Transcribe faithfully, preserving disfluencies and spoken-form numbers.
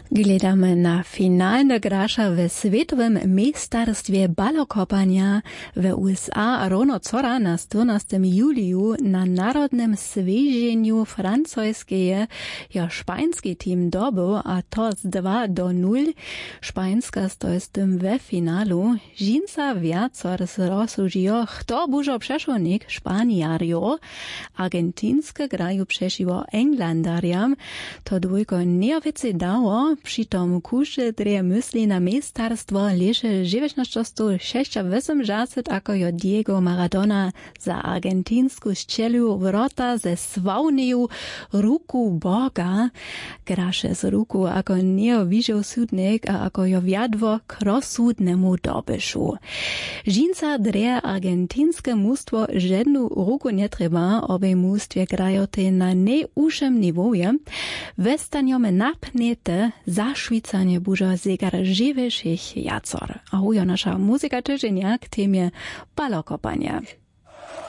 Gledamy na finalne grasza w Światowym Mistarstwie Balokopania w U S A równo cora na czternastego juliu na Narodnym Swieżeniu francuskie ja szpański team dobył, a to z dwa do nul. Szpańska stoi z tym we finalu. Żinca wiacor zrozużyło, kto bużo przeszłonik Szpaniario. Argentyńskie grają przeciwko Englandariam. To dwójko nieoficy dało. Přitom kuše dreje mysli na mistarstvo leže dziewięćnaście osiemdziesiąt ako jo Diego Maradona za argentínsku strzelił wrota ze sławneju ruku Boga. Graše z ruku ako nieowidział sudnik, a ako jo wiadwo k rozsudnemu dobyszu. Žinca dreje argentínske mústvo žednu ruku netreba, obej mústwie grają te na nejužšem nivoje. Westanjome napnete zašvicanie bužo zegar živejších jacor. A hujo naša muzika tyženia k témie balokopania.